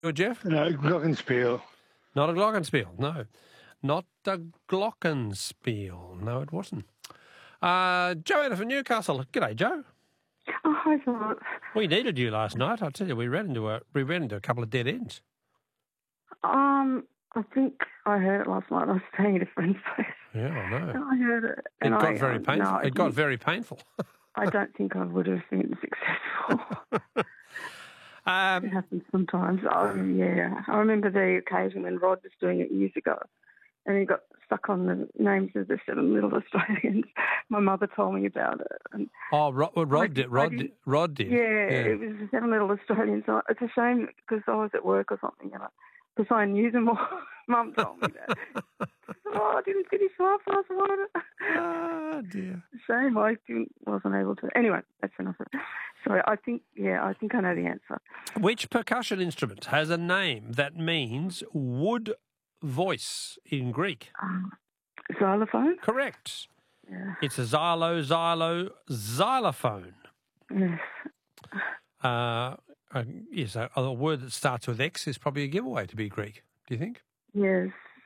Good, Jeff? Glockenspiel. Not a glockenspiel, no. Not a glockenspiel. No, it wasn't. Joanna from Newcastle. G'day, Joe. Oh, hi, Philip. We needed you last night. I tell you, we ran into a couple of dead ends. I think I heard it last night. I was staying at a friend's place. Yeah, I know. And I heard it. It got very painful. It got very painful. I don't think I would have been successful. It happens sometimes. Oh, yeah. I remember the occasion when Rod was doing it years ago, and he got stuck on the names of the 7 Little Australians. My mother told me about it. And Rod did. Yeah, it was the 7 Little Australians. It's a shame because I was at work or something, because I knew them all. Mum told me that. I didn't finish half last night. Oh, dear. Shame I wasn't able to. Anyway, that's enough of it. Sorry, I think I know the answer. Which percussion instrument has a name that means wood voice in Greek? Xylophone? Correct. Yeah. It's a xylophone. Yes. Yes, a word that starts with X is probably a giveaway to be Greek. Do you think? Yes.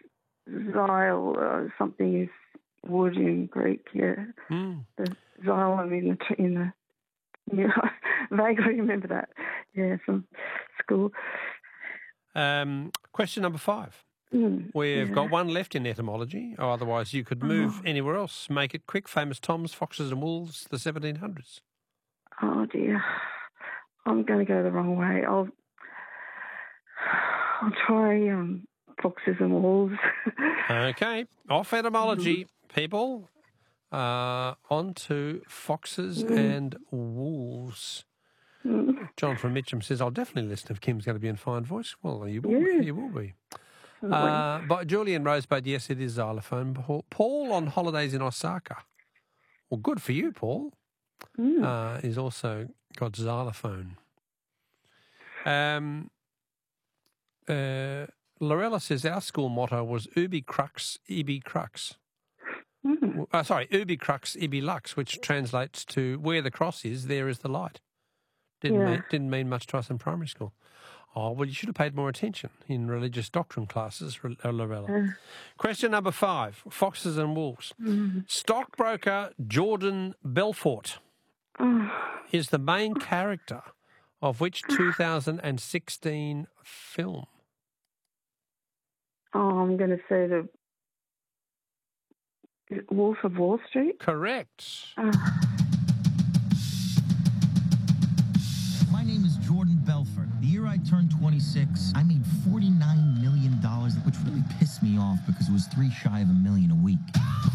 Something is wood in Greek, yeah. The xylem in the yeah, I vaguely remember that, yeah, from school. Question number 5. We've got one left in etymology, or otherwise you could move anywhere else. Make it quick. Famous Toms, Foxes and Wolves, the 1700s. Oh, dear. I'm going to go the wrong way. I'll try Foxes and Wolves. Okay. Off etymology, people. On to Foxes and Wolves. John from Mitcham says, I'll definitely listen if Kim's going to be in fine voice. Well, you will be. But Julian Rosebud, yes, it is xylophone. Paul on holidays in Osaka. Well, good for you, Paul. Is also got xylophone. Lorella says our school motto was Ubi crux, ibi crux. Ubi crux, ibi lux, which translates to where the cross is, there is the light. Didn't mean much to us in primary school. Oh, well, you should have paid more attention in religious doctrine classes, Lorella. Question number 5, Foxes and Wolves. Stockbroker Jordan Belfort is the main character of which 2016 film? Oh, I'm going to say the Wolf of Wall Street. Correct. My name is Jordan Belfort. The year I turned 26, I made $49 million, which really pissed me off because it was 3 shy of $1 million a week.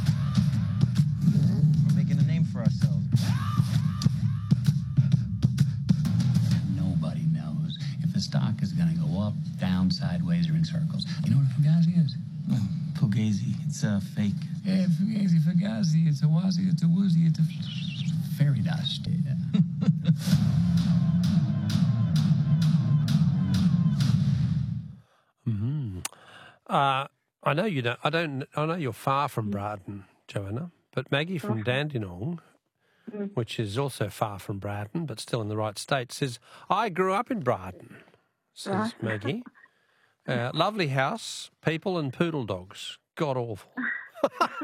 We're making a name for ourselves. Nobody knows if the stock is going to go up, down, sideways, or in circles. You know what a fugazi is? Fugazi. It's a fake. Yeah, fugazi, fugazi. It's a wazi, it's a woozy, it's a fairy dust. Yeah. I know you don't. I know you're far from Brighton, Joanna. But Maggie from Dandenong, which is also far from Brighton, but still in the right state, says I grew up in Brighton. Says Maggie. Lovely house, people, and poodle dogs. God awful.